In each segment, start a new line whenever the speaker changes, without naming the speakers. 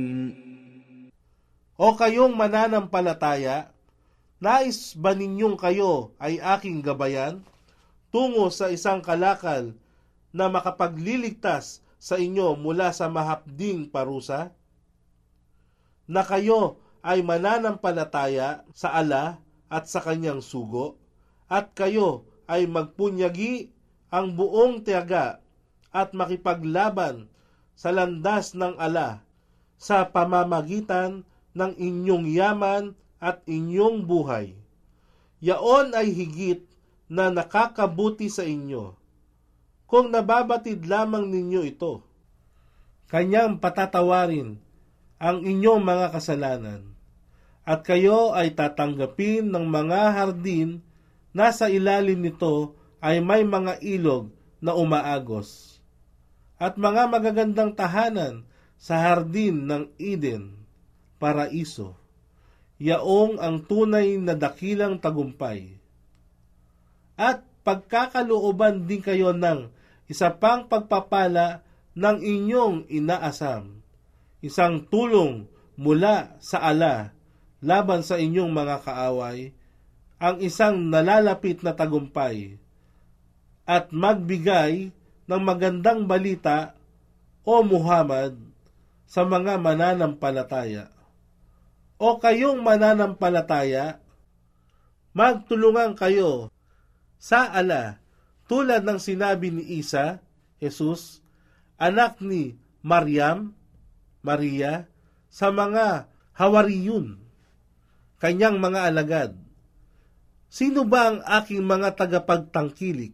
O kayong mananampalataya, nais ba ninyong kayo ay aking gabayan tungo sa isang kalakal na makapagliligtas sa inyo mula sa mahapding parusa? Na kayo ay mananampalataya sa ala at sa kanyang sugo, at kayo ay magpunyagi ang buong tiyaga at makipaglaban sa landas ng ala sa pamamagitan ng inyong yaman at inyong buhay. Yaon ay higit na nakakabuti sa inyo kung nababatid lamang ninyo ito. Kanyang patatawarin ang inyong mga kasalanan, at kayo ay tatanggapin ng mga hardin na sa ilalim nito ay may mga ilog na umaagos, at mga magagandang tahanan sa hardin ng Eden, paraiso, yaong ang tunay na dakilang tagumpay. At pagkakalooban din kayo ng isa pang pagpapala ng inyong inaasam, isang tulong mula sa ala laban sa inyong mga kaaway, ang isang nalalapit na tagumpay, at magbigay ng magandang balita, o Muhammad, sa mga mananampalataya. O kayong mananampalataya, magtulungan kayo sa ala tulad ng sinabi ni Isa, Jesus, anak ni Maria, sa mga Hawariyun, kanyang mga alagad. Sino ba ang aking mga tagapagtangkilik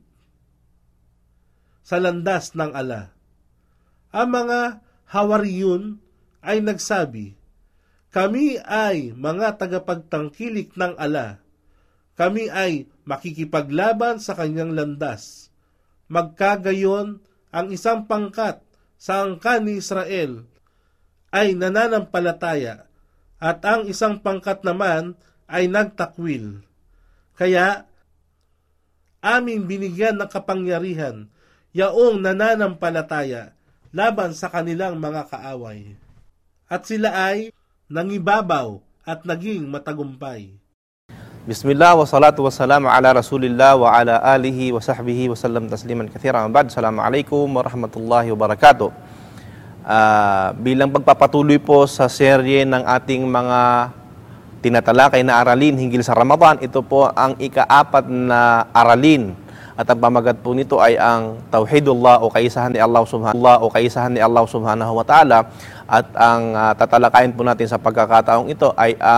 sa landas ng ala? Ang mga Hawariyun ay nagsabi, kami ay mga tagapagtangkilik ng ala. Kami ay makikipaglaban sa kanyang landas. Magkagayon, ang isang pangkat sa angkan ni Israel ay nananampalataya, at ang isang pangkat naman ay nagtakwil. Kaya, aming binigyan ng kapangyarihan yaong nananampalataya laban sa kanilang mga kaaway. At sila ay nangibabaw at naging matagumpay.
Bismillah wa salatu wa salam ala Rasulillah wa ala alihi wa sahbihi wa sallam tasliman kathiran. Ba'd, Assalamualaikum warahmatullahi wabarakatuh. Bilang pagpapatuloy po sa serye ng ating mga tinatalakay na aralin hinggil sa Ramadan, ito po ang ika-4 na aralin. At ang pamagat po nito ay ang Tauhidullah o kaisahan ni Allah Subhanahu wa Ta'ala. At ang tatalakayin po natin sa pagkakataong ito ay